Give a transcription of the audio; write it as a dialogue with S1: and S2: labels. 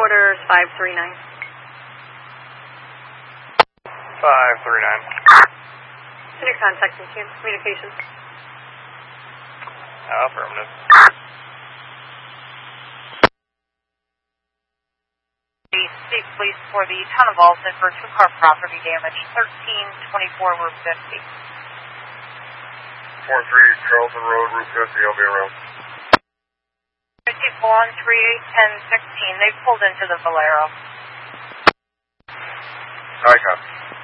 S1: headquarters 539.
S2: 539.
S1: Any contact and communications?
S2: Affirmative.
S3: The state police for the town of Alton for 2-car property damage, 1324 Route 50.
S2: 43 Charlton Road, Route 50, I'll be around.
S3: People on 381016, they pulled into the Valero.
S2: Hi, copy.